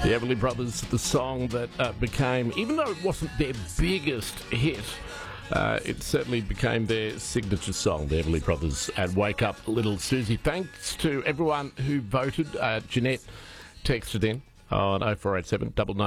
The Everly Brothers, the song that became, even though it wasn't their biggest hit, it certainly became their signature song, the Everly Brothers, and Wake Up Little Susie. Thanks to everyone who voted. Jeanette texted in on 0487 99